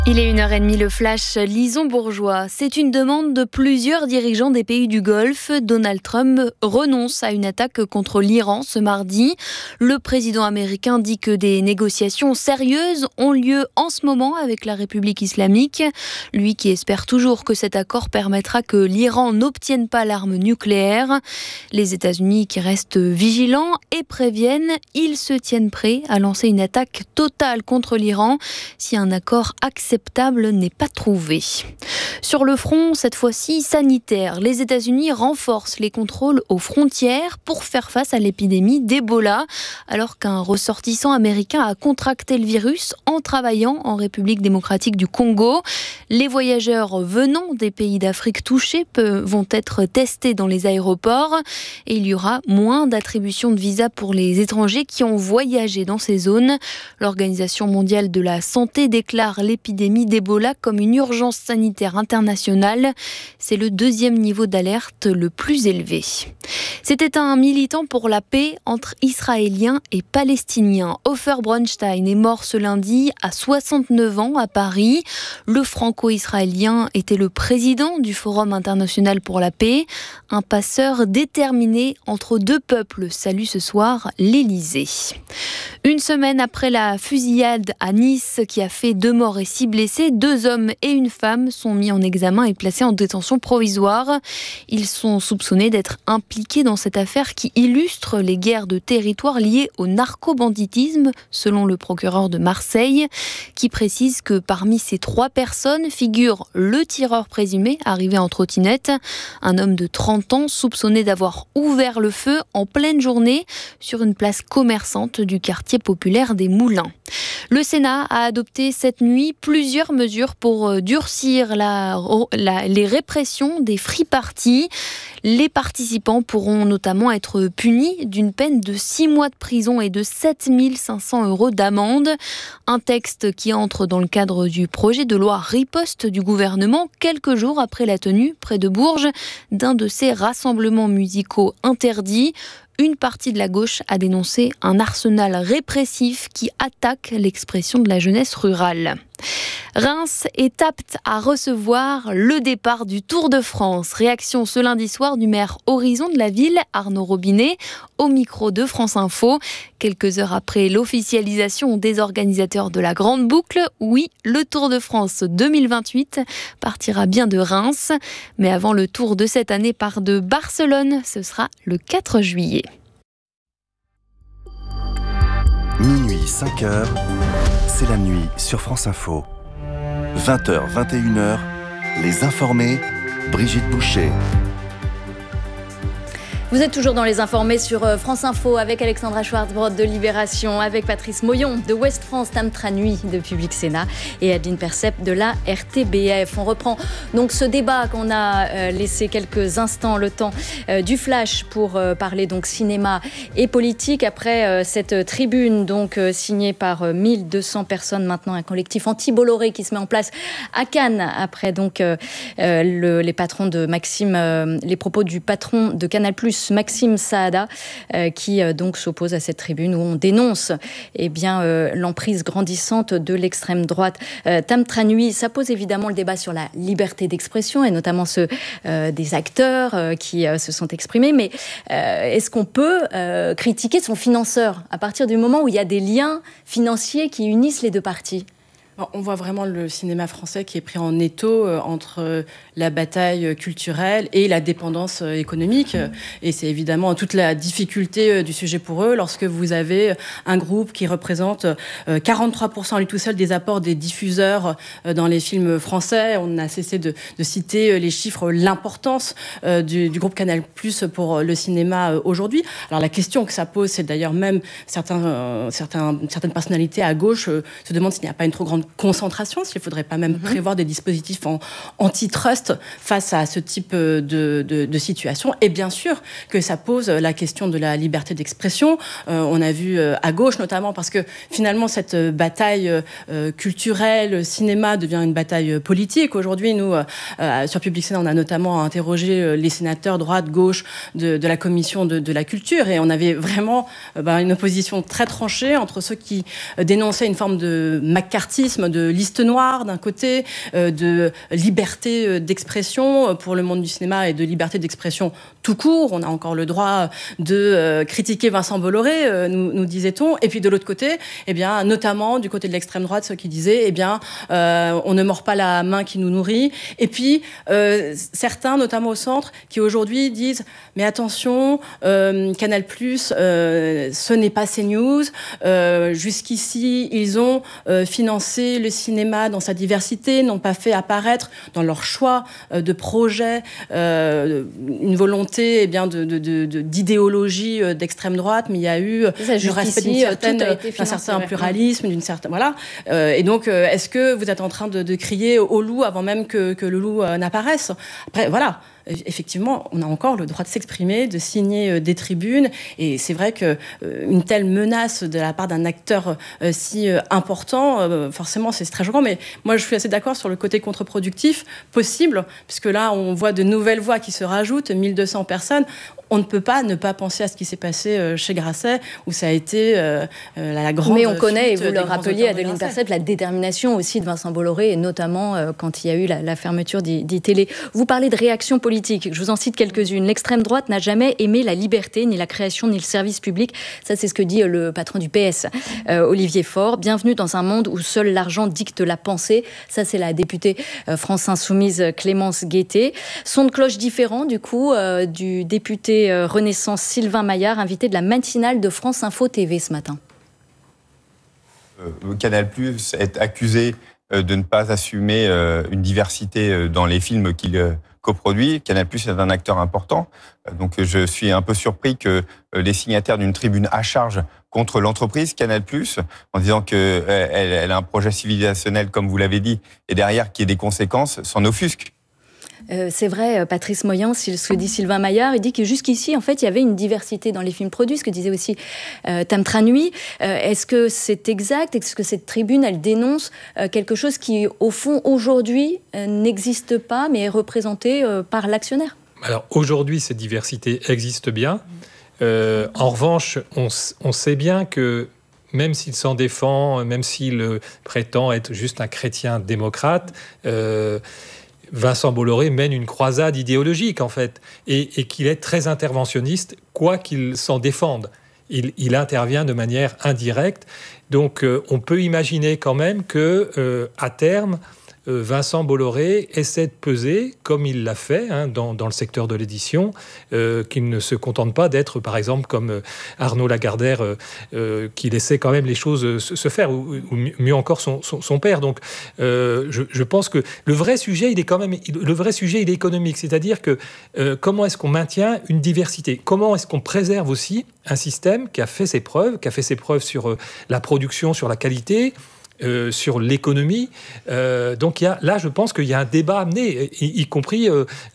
Il est 1h30, le flash Lison Bourgeois. C'est une demande de plusieurs dirigeants des pays du Golfe. Donald Trump renonce à une attaque contre l'Iran ce mardi. Le président américain dit que des négociations sérieuses ont lieu en ce moment avec la République islamique. Lui qui espère toujours que cet accord permettra que l'Iran n'obtienne pas l'arme nucléaire. Les États-Unis qui restent vigilants et préviennent, ils se tiennent prêts à lancer une attaque totale contre l'Iran si un accord acceptable n'est pas trouvé. Sur le front, cette fois-ci sanitaire, les États-Unis renforcent les contrôles aux frontières pour faire face à l'épidémie d'Ebola, alors qu'un ressortissant américain a contracté le virus en travaillant en République démocratique du Congo. Les voyageurs venant des pays d'Afrique touchés vont être testés dans les aéroports et il y aura moins d'attribution de visa pour les étrangers qui ont voyagé dans ces zones. L'Organisation mondiale de la santé déclare l'épidémie d'Ebola comme une urgence sanitaire internationale. C'est le deuxième niveau d'alerte le plus élevé. C'était un militant pour la paix entre Israéliens et Palestiniens. Ofer Bronstein est mort ce lundi à 69 ans à Paris. Le franco-israélien était le président du Forum international pour la paix. Un passeur déterminé entre deux peuples salue ce soir l'Élysée. Une semaine après la fusillade à Nice qui a fait 2 morts et 6 blessés, 2 hommes et une femme sont mis en examen et placés en détention provisoire. Ils sont soupçonnés d'être impliqués dans cette affaire qui illustre les guerres de territoire liées au narco-banditisme, selon le procureur de Marseille, qui précise que parmi ces 3 personnes figure le tireur présumé arrivé en trottinette, un homme de 30 ans soupçonné d'avoir ouvert le feu en pleine journée sur une place commerçante du quartier populaire des Moulins. Le Sénat a adopté cette nuit plusieurs mesures pour durcir les répressions des free parties. Les participants pourront notamment être punis d'une peine de 6 mois de prison et de 7 500 € d'amende. Un texte qui entre dans le cadre du projet de loi riposte du gouvernement quelques jours après la tenue près de Bourges d'un de ces rassemblements musicaux interdits. Une partie de la gauche a dénoncé un arsenal répressif qui attaque l'expression de la jeunesse rurale. Reims est apte à recevoir le départ du Tour de France. Réaction ce lundi soir du maire horizon de la ville, Arnaud Robinet, au micro de France Info. Quelques heures après l'officialisation des organisateurs de la Grande Boucle, oui, le Tour de France 2028 partira bien de Reims. Mais avant le Tour de cette année part de Barcelone, ce sera le 4 juillet. Minuit, 5h, c'est la nuit sur France Info. 20h, 21h, les informés, Brigitte Boucher. Vous êtes toujours dans les informés sur France Info avec Alexandra Schwarzbrod de Libération, avec Patrice Moyon de Ouest France, Tam Tranui de Public Sénat et Adeline Percep de la RTBF. On reprend donc ce débat qu'on a laissé quelques instants le temps du flash pour parler donc cinéma et politique après cette tribune donc signée par 1200 personnes maintenant, un collectif anti-Bolloré qui se met en place à Cannes après donc les patrons de Maxime, les propos du patron de Canal+, Maxime Saada, qui donc s'oppose à cette tribune où on dénonce l'emprise grandissante de l'extrême droite. Tam Tranui, ça pose évidemment le débat sur la liberté d'expression et notamment ceux des acteurs qui se sont exprimés. Mais est-ce qu'on peut critiquer son financeur à partir du moment où il y a des liens financiers qui unissent les deux parties ? On voit vraiment le cinéma français qui est pris en étau entre la bataille culturelle et la dépendance économique. Et c'est évidemment toute la difficulté du sujet pour eux lorsque vous avez un groupe qui représente 43% à lui tout seul des apports des diffuseurs dans les films français. On a cessé de citer les chiffres, l'importance du groupe Canal+ pour le cinéma aujourd'hui. Alors la question que ça pose, c'est d'ailleurs même certaines personnalités à gauche se demandent s'il n'y a pas une trop grande concentration, s'il ne faudrait pas même prévoir des dispositifs antitrust face à ce type de situation. Et bien sûr que ça pose la question de la liberté d'expression. On a vu à gauche notamment, parce que finalement cette bataille culturelle, cinéma, devient une bataille politique. Aujourd'hui, nous, sur Public Sénat, on a notamment interrogé les sénateurs droite-gauche de la commission de la culture, et on avait vraiment une opposition très tranchée entre ceux qui dénonçaient une forme de macartisme pluralisme, de liste noire d'un côté, de liberté d'expression pour le monde du cinéma et de liberté d'expression tout court. On a encore le droit de critiquer Vincent Bolloré, nous disait-on. Et puis de l'autre côté, eh bien, notamment du côté de l'extrême droite, ceux qui disaient, eh bien, on ne mord pas la main qui nous nourrit. Et puis certains, notamment au centre, qui aujourd'hui disent, mais attention, Canal+, ce n'est pas CNews. Jusqu'ici, ils ont financé le cinéma dans sa diversité, n'ont pas fait apparaître dans leur choix de projet une volonté d'idéologie d'extrême droite, mais il y a eu du respect d'un certain pluralisme, d'une certaine voilà. Et donc, est-ce que vous êtes en train de crier au loup avant même que le loup n'apparaisse ? Après, voilà. Effectivement, on a encore le droit de s'exprimer, de signer des tribunes, et c'est vrai qu'une telle menace de la part d'un acteur si important, forcément c'est très choquant, mais moi je suis assez d'accord sur le côté contre-productif possible, puisque là on voit de nouvelles voix qui se rajoutent, 1200 personnes. On ne peut pas ne pas penser à ce qui s'est passé chez Grasset, où ça a été la grande... Mais on connaît, et vous le rappeliez, Adeline Percept, la détermination aussi de Vincent Bolloré, et notamment quand il y a eu la fermeture d'ITélé. Vous parlez de réaction politique, je vous en cite quelques-unes. L'extrême droite n'a jamais aimé la liberté, ni la création, ni le service public. Ça, c'est ce que dit le patron du PS, Olivier Faure. Bienvenue dans un monde où seul l'argent dicte la pensée. Ça, c'est la députée France Insoumise Clémence Guettet. Son de cloche différent, du coup, du député Renaissance Sylvain Maillard, invité de la matinale de France Info TV ce matin. Canal+ est accusé de ne pas assumer une diversité dans les films qu'il coproduit. Canal+ est un acteur important, donc je suis un peu surpris que les signataires d'une tribune à charge contre l'entreprise Canal+, en disant qu'elle a un projet civilisationnel, comme vous l'avez dit, et derrière qu'il y ait des conséquences, s'en offusquent. C'est vrai, Patrice Moyan, ce que dit Sylvain Maillard, il dit que jusqu'ici, en fait, il y avait une diversité dans les films produits, ce que disait aussi Tam Tranui. Est-ce que c'est exact ? Est-ce que cette tribune, elle dénonce quelque chose qui, au fond, aujourd'hui, n'existe pas, mais est représenté par l'actionnaire ? Alors, aujourd'hui, cette diversité existe bien. En revanche, on sait bien que même s'il s'en défend, même s'il prétend être juste un chrétien démocrate, Vincent Bolloré mène une croisade idéologique, en fait, et qu'il est très interventionniste, quoi qu'il s'en défende. Il intervient de manière indirecte. Donc, on peut imaginer quand même que, à terme, Vincent Bolloré essaie de peser, comme il l'a fait dans le secteur de l'édition, qu'il ne se contente pas d'être, par exemple, comme Arnaud Lagardère, qui laissait quand même les choses se faire, ou mieux encore son père. Donc, je pense que le vrai sujet, il est économique, c'est-à-dire que comment est-ce qu'on maintient une diversité ? Comment est-ce qu'on préserve aussi un système qui a fait ses preuves sur la production, sur la qualité, sur l'économie. Donc là, je pense qu'il y a un débat amené, y compris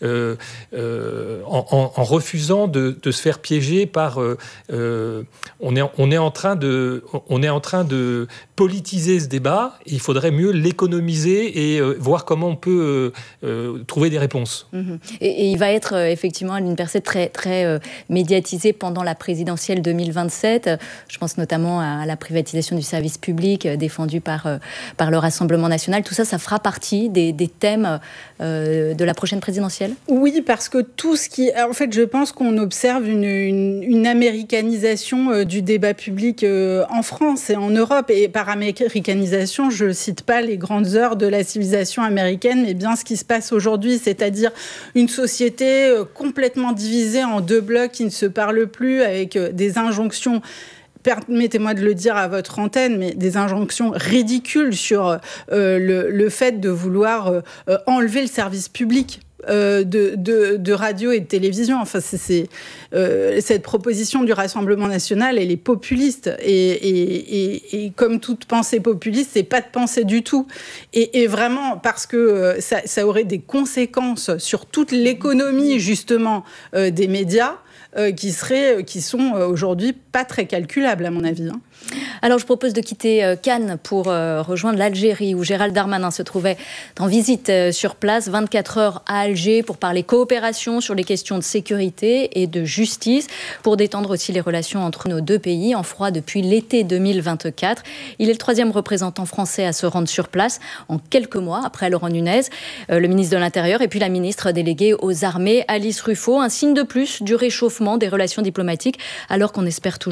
en refusant de se faire piéger par... on est en train de politiser ce débat. Il faudrait mieux l'économiser et voir comment on peut trouver des réponses. Et il va être effectivement Adeline Percept très médiatisé pendant la présidentielle 2027. Je pense notamment à la privatisation du service public défendue par le Rassemblement national. Tout ça, ça fera partie des thèmes de la prochaine présidentielle ? Oui, parce que tout ce qui... En fait, je pense qu'on observe une américanisation du débat public en France et en Europe. Et par américanisation, je ne cite pas les grandes heures de la civilisation américaine, mais bien ce qui se passe aujourd'hui, c'est-à-dire une société complètement divisée en deux blocs qui ne se parlent plus, avec des injonctions, permettez-moi de le dire à votre antenne, mais des injonctions ridicules sur le fait de vouloir enlever le service public de radio et de télévision. Enfin, cette proposition du Rassemblement national, elle est populiste. Et comme toute pensée populiste, c'est pas de pensée du tout. Et vraiment, parce que ça aurait des conséquences sur toute l'économie, justement, des médias, qui sont aujourd'hui pas très calculables, à mon avis. Alors je propose de quitter Cannes pour rejoindre l'Algérie où Gérald Darmanin se trouvait en visite sur place, 24 heures à Alger pour parler coopération sur les questions de sécurité et de justice, pour détendre aussi les relations entre nos deux pays en froid depuis l'été 2024. Il est le 3e représentant français à se rendre sur place en quelques mois après Laurent Nunez, le ministre de l'Intérieur, et puis la ministre déléguée aux armées, Alice Ruffo. Un signe de plus du réchauffement des relations diplomatiques alors qu'on espère toujours